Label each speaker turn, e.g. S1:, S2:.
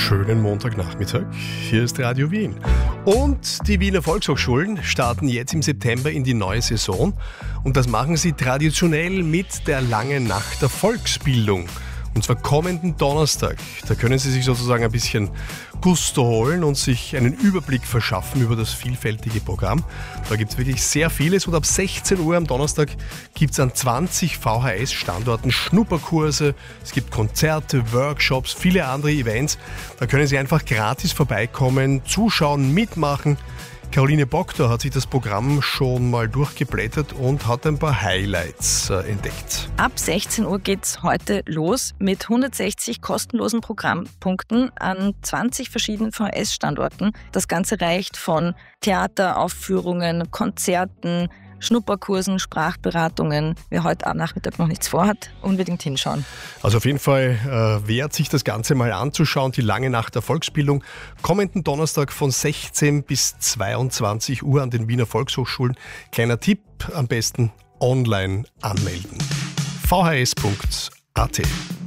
S1: Schönen Montagnachmittag. Hier ist Radio Wien. Und die Wiener Volkshochschulen starten jetzt im September in die neue Saison. Und das machen sie traditionell mit der langen Nacht der Volksbildung. Und zwar kommenden Donnerstag. Da können Sie sich sozusagen ein bisschen Gusto holen und sich einen Überblick verschaffen über das vielfältige Programm. Da gibt es wirklich sehr vieles und ab 16 Uhr am Donnerstag gibt es an 20 VHS-Standorten Schnupperkurse, es gibt Konzerte, Workshops, viele andere Events. Da können Sie einfach gratis vorbeikommen, zuschauen, mitmachen. Caroline Bogdor hat sich das Programm schon mal durchgeblättert und hat ein paar Highlights entdeckt.
S2: Ab 16 Uhr geht's heute los mit 160 kostenlosen Programmpunkten an 20 verschiedenen VHS-Standorten. Das Ganze reicht von Theateraufführungen, Konzerten, Schnupperkursen, Sprachberatungen. Wer heute am Nachmittag noch nichts vorhat, unbedingt hinschauen.
S1: Also auf jeden Fall wert sich das Ganze mal anzuschauen, die lange Nacht der Volksbildung. Kommenden Donnerstag von 16 bis 22 Uhr an den Wiener Volkshochschulen. Kleiner Tipp, am besten online anmelden. vhs.at